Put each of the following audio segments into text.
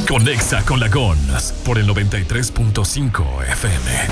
Conexa con la Gons por el 93.5 FM.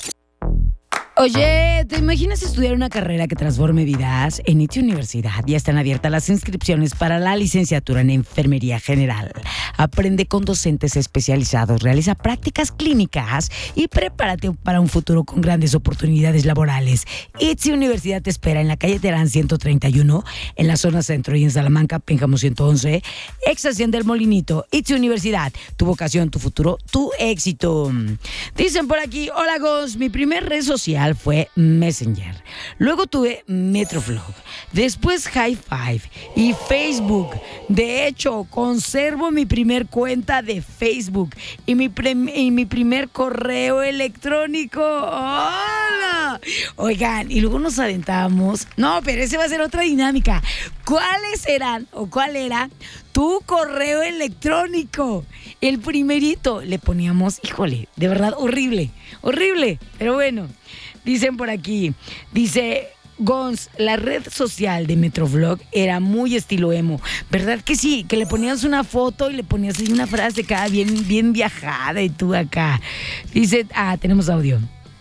Oye, ¿te imaginas estudiar una carrera que transforme vidas? En ITSE Universidad ya están abiertas las inscripciones para la licenciatura en Enfermería General. Aprende con docentes especializados, realiza prácticas clínicas y prepárate para un futuro con grandes oportunidades laborales. ITSE Universidad te espera en la calle Terán 131, en la zona centro, y en Salamanca, Pénjamo 111, extensión del Molinito. ITSE Universidad, tu vocación, tu futuro, tu éxito. Dicen por aquí, hola Gons, mi primer red social fue Messenger. Luego tuve Metroflog, después High Five y Facebook. De hecho, conservo mi primer cuenta de Facebook y mi primer correo electrónico. ¡Hola! Oigan, y luego nos aventamos. No, pero ese va a ser otra dinámica. ¿Cuáles eran o cuál era tu correo electrónico? El primerito le poníamos, híjole, de verdad, horrible, pero bueno. Dicen por aquí, dice Gons, la red social de Metroflog era muy estilo emo. ¿Verdad que sí? Que le ponías una foto y le ponías ahí una frase acá bien viajada y tú acá. Dice, tenemos audio.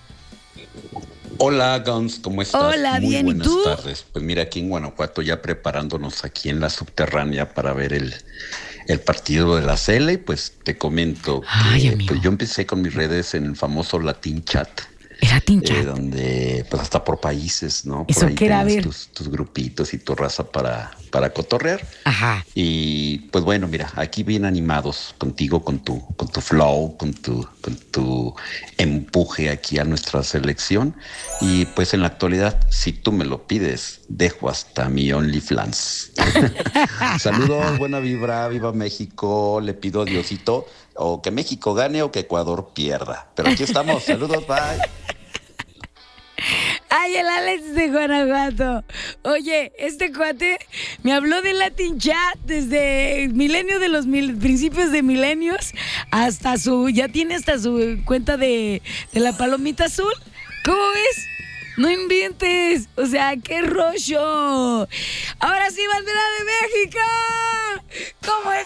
Hola Gons, ¿cómo estás? Hola, muy bien, buenas ¿y tú? tardes. Pues mira, aquí en Guanajuato ya preparándonos aquí en la subterránea para ver el partido de la Cele, pues te comento que pues, yo empecé con mis redes en el famoso Latin Chat. Era Tinchat. Donde pues hasta por países, ¿no? ¿Eso por ahí qué era? A ver. tus grupitos y tu raza para cotorrear. Ajá. Y pues bueno, mira, aquí bien animados contigo, con tu flow, con tu empuje aquí a nuestra selección. Y pues en la actualidad, si tú me lo pides, dejo hasta mi OnlyFans. Saludos, buena vibra, viva México. Le pido a Diosito o que México gane o que Ecuador pierda. Pero aquí estamos, saludos, bye. Ay, el Alex de Guanajuato. Oye, este cuate me habló de Latin Chat desde el milenio de los principios de milenios hasta ya tiene hasta su cuenta de la palomita azul. ¿Cómo ves? No inventes. O sea, qué rollo. Ahora sí, bandera de México. ¿Cómo es?